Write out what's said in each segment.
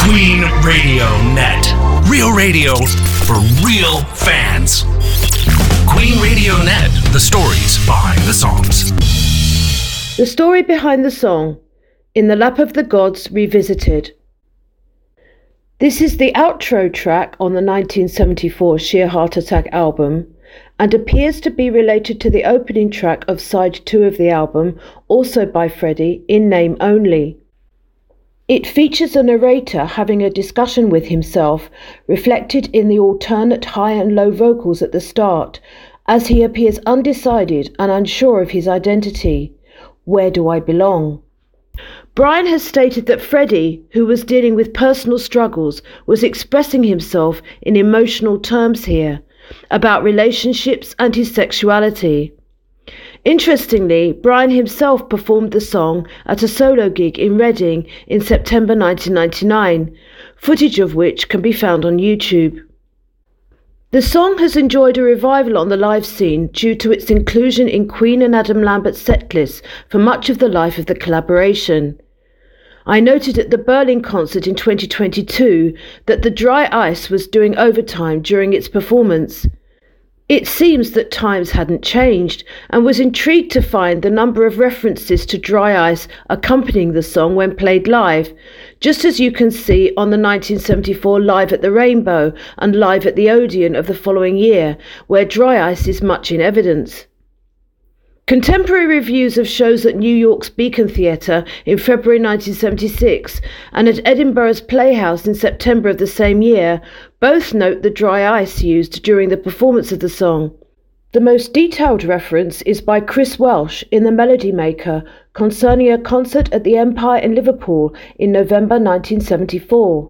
Queen Radio Net. Real radio for real fans. Queen Radio Net. The stories behind the songs. The story behind the song, In the Lap of the Gods Revisited. This is the outro track on the 1974 Sheer Heart Attack album and appears to be related to the opening track of side 2 of the album, also by Freddie, in name only. It features a narrator having a discussion with himself, reflected in the alternate high and low vocals at the start, as he appears undecided and unsure of his identity. Where do I belong? Brian has stated that Freddie, who was dealing with personal struggles, was expressing himself in emotional terms here, about relationships and his sexuality. Interestingly, Brian himself performed the song at a solo gig in Reading in September 1999, footage of which can be found on YouTube. The song has enjoyed a revival on the live scene due to its inclusion in Queen and Adam Lambert's setlists for much of the life of the collaboration. I noted at the Berlin concert in 2022 that the Dry Ice was doing overtime during its performance. It seems that times hadn't changed, and was intrigued to find the number of references to Dry Ice accompanying the song when played live, just as you can see on the 1974 Live at the Rainbow and Live at the Odeon of the following year, where Dry Ice is much in evidence. Contemporary reviews of shows at New York's Beacon Theatre in February 1976 and at Edinburgh's Playhouse in September of the same year both note the dry ice used during the performance of the song. The most detailed reference is by Chris Welsh in The Melody Maker concerning a concert at the Empire in Liverpool in November 1974.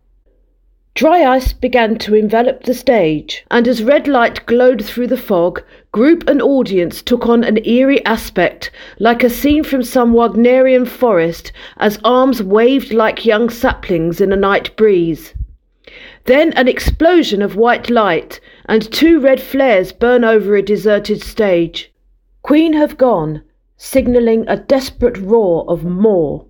Dry ice began to envelop the stage, and as red light glowed through the fog, group and audience took on an eerie aspect, like a scene from some Wagnerian forest, as arms waved like young saplings in a night breeze. Then an explosion of white light, and 2 red flares burn over a deserted stage. Queen have gone, signalling a desperate roar of more.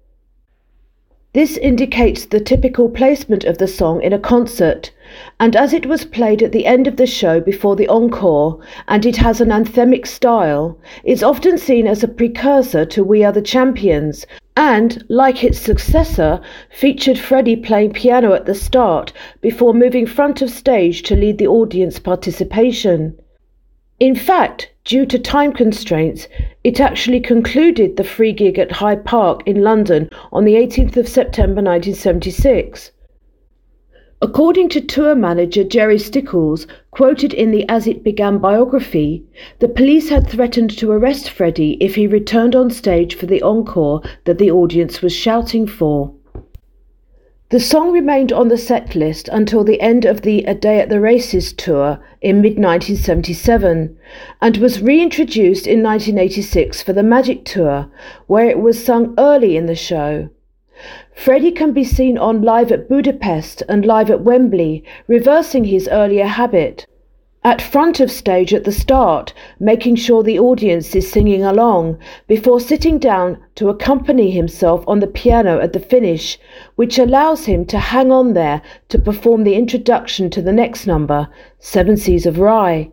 This indicates the typical placement of the song in a concert, and as it was played at the end of the show before the encore, and it has an anthemic style, it's often seen as a precursor to We Are the Champions, and, like its successor, featured Freddie playing piano at the start before moving front of stage to lead the audience participation. In fact, due to time constraints, it actually concluded the free gig at Hyde Park in London on the 18th of September 1976. According to tour manager Jerry Stickles, quoted in the As It Began biography, the police had threatened to arrest Freddie if he returned on stage for the encore that the audience was shouting for. The song remained on the set list until the end of the A Day at the Races tour in mid-1977 and was reintroduced in 1986 for the Magic Tour, where it was sung early in the show. Freddie can be seen on Live at Budapest and Live at Wembley, reversing his earlier habit. At front of stage at the start, making sure the audience is singing along, before sitting down to accompany himself on the piano at the finish, which allows him to hang on there to perform the introduction to the next number, 7 Seas of Rye.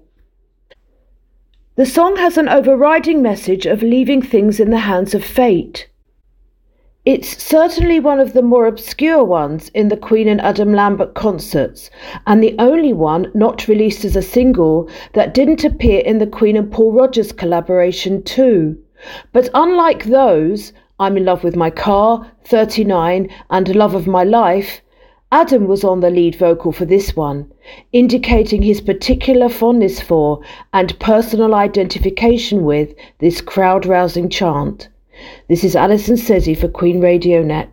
The song has an overriding message of leaving things in the hands of fate. It's certainly one of the more obscure ones in the Queen and Adam Lambert concerts, and the only one not released as a single that didn't appear in the Queen and Paul Rodgers collaboration too. But unlike those, I'm in Love with My Car, 39 and Love of My Life, Adam was on the lead vocal for this one, indicating his particular fondness for and personal identification with this crowd-rousing chant. This is Alison Sezzi for Queen Radio Net.